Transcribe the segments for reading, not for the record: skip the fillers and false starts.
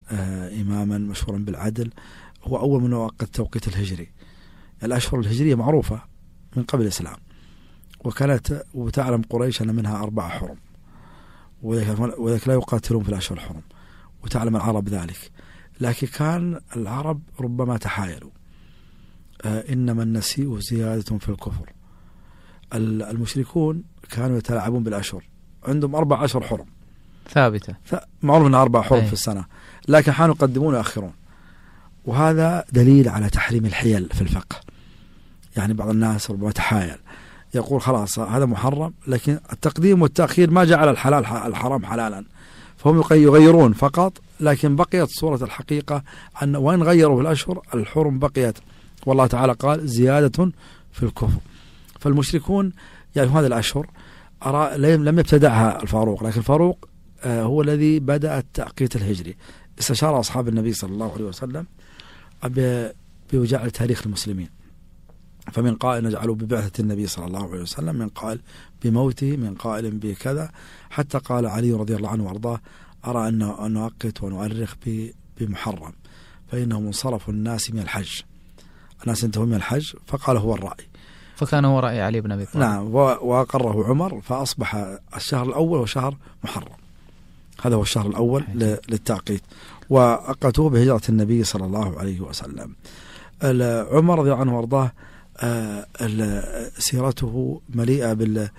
إماما مشهورا بالعدل، هو أول من وقت التوقيت الهجري. الأشهر الهجرية معروفة من قبل الإسلام، وكانت وتعلم قريش أن منها 4 حرم، وذلك لا يقاتلون في الأشهر الحرم، وتعلم العرب ذلك. لكن كان العرب ربما تحايلوا، إنما النسيء زيادة في الكفر. المشركون كانوا يتلاعبون بالأشهر، عندهم 4 أشهر حرم ثابتة، معروف أن 4 حرم في السنة، لكن حانوا يقدمون ويأخرون، وهذا دليل على تحريم الحيل في الفقه. يعني بعض الناس ربما تحايل يقول خلاص هذا محرم، لكن التقديم والتأخير ما جعل الحرام حلالا، فهم يغيرون فقط، لكن بقيت صورة الحقيقة أن وإن غيروا في الأشهر الحرم بقيت، والله تعالى قال زيادة في الكفر. فالمشركون يعني هذه الأشهر لم يبتدعها الفاروق، لكن الفاروق هو الذي بدأ التأقيت الهجري، استشار أصحاب النبي صلى الله عليه وسلم بوجعل تاريخ المسلمين، فمن قائل نجعله ببعثة النبي صلى الله عليه وسلم، من قائل بموته، من قائل بكذا، حتى قال علي رضي الله عنه وارضاه أرى أن نؤقت ونؤرخ بمحرم، فإنه منصرف الناس من الحج، الناس انتهوا من الحج، فقال هو الرأي، فكان هو رأي علي بن أبي طالب. نعم، وأقره عمر، فأصبح الشهر الأول هو شهر محرم، هذا هو الشهر الأول للتعقيد، وأقته بهجرة النبي صلى الله عليه وسلم. عمر رضي الله عنه وارضاه سيرته مليئة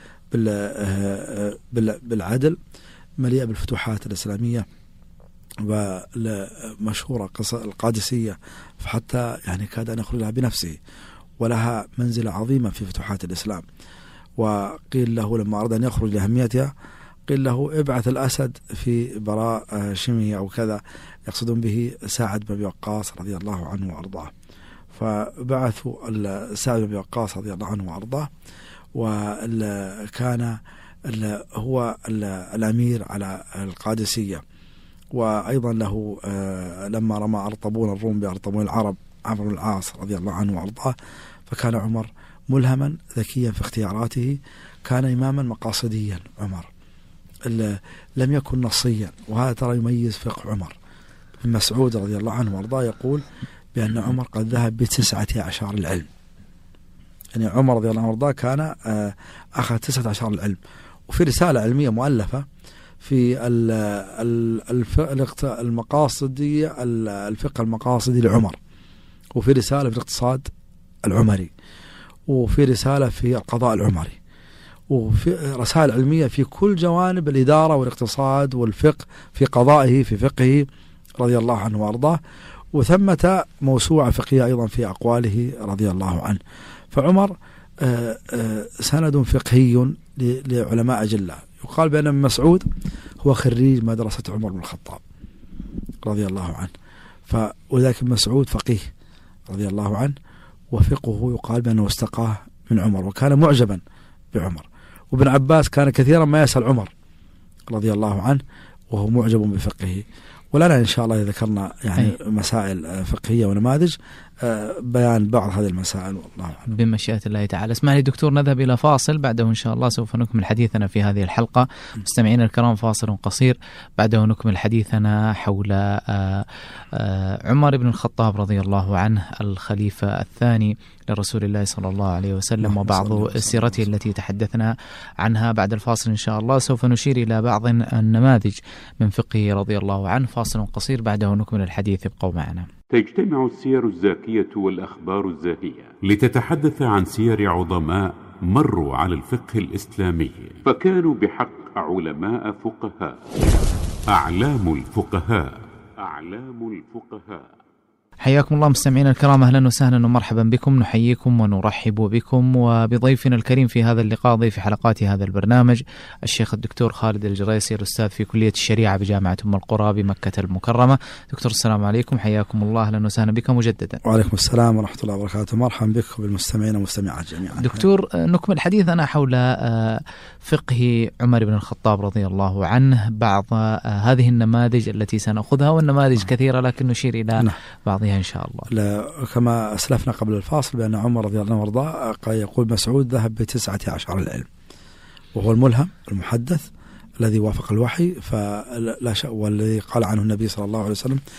بالعدل، مليئة بالفتوحات الإسلامية، ومشهورة قصة القادسية، فحتى يعني كاد أن يخرجها بنفسه، ولها منزلة عظيمة في فتوحات الإسلام. وقيل له لما أراد أن يخرج لأهميتها قيل له ابعث الأسد في براء شمه أو كذا، يقصدون به سعد بن أبي وقاص رضي الله عنه وأرضاه، فبعثوا سعد بن أبي وقاص رضي الله عنه وأرضاه، وكان هو الأمير على القادسية، وأيضا له لما رمى أرطبون الروم بأرطبون العرب عمرو بن العاص رضي الله عنه وأرضاه، فكان عمر ملهما ذكيا في اختياراته، كان إماما مقاصديا عمر، لم يكن نصيا، وهذا ترى يميز فقه عمر. ابن مسعود رضي الله عنه وارضاه يقول بأن عمر قد ذهب ب19 العلم، يعني عمر رضي الله عنه وارضاه كان أخذ 19 العلم. وفي رسالة علمية مؤلفة في المقاصدية، الفقه المقاصدي لعمر، وفي رسالة في الاقتصاد العمري، وفي رسالة في القضاء العمري، وفي رسائل علمية في كل جوانب الإدارة والاقتصاد والفقه، في قضائه في فقهه رضي الله عنه وأرضاه، وثمة موسوعة فقهية أيضا في أقواله رضي الله عنه. فعمر سند فقهي لعلماء أجلة. يقال بأن ابن مسعود هو خريج مدرسة عمر بن الخطاب رضي الله عنه، وذلك ابن مسعود فقيه رضي الله عنه، وفقهه يقال بأنه استقاه من عمر، وكان معجبا بعمر. وابن عباس كان كثيرا ما يسأل عمر رضي الله عنه وهو معجب بفقهه. ولنا إن شاء الله إذا ذكرنا يعني مسائل فقهية ونماذج بيان بعض هذه المسائل والله بمشيئة الله تعالى. اسمح لي دكتور نذهب إلى فاصل، بعده إن شاء الله سوف نكمل حديثنا في هذه الحلقة. مستمعينا الكرام فاصل قصير، بعده نكمل حديثنا حول عمر بن الخطاب رضي الله عنه الخليفة الثاني لرسول الله صلى الله عليه وسلم، وبعض سيرته التي تحدثنا عنها. بعد الفاصل إن شاء الله سوف نشير إلى بعض النماذج من فقهه رضي الله عنه. فاصل قصير، بعده نكمل الحديث، ابقوا معنا. تجتمع السير الزاكية والأخبار الزاهية لتتحدث عن سير عظماء مروا على الفقه الإسلامي، فكانوا بحق علماء فقهاء. أعلام الفقهاء. أعلام الفقهاء. حياكم الله مستمعينا الكرام، أهلا وسهلا ومرحبا بكم، نحييكم ونرحب بكم وبضيفنا الكريم في هذا اللقاء، ضيف حلقات هذا البرنامج الشيخ الدكتور خالد الجريسي، الأستاذ في كلية الشريعة بجامعة أم القرى بمكة المكرمة. دكتور السلام عليكم، حياكم الله، أهلا وسهلا بك مجددا. وعليكم السلام ورحمة الله وبركاته، مرحبا بكم بالمستمعين والمستمعات جميعا. دكتور نكمل حديثنا حول فقه عمر بن الخطاب رضي الله عنه، بعض هذه النماذج التي سنأخذها، والنماذج كثيرة لكن نشير إلى بعضها إن شاء الله. كما أسلفنا قبل الفاصل بأن عمر رضي الله عنه وارضاه يقول مسعود ذهب ب19 العلم، وهو الملهم المحدث الذي وافق الوحي، والذي قال عنه النبي صلى الله عليه وسلم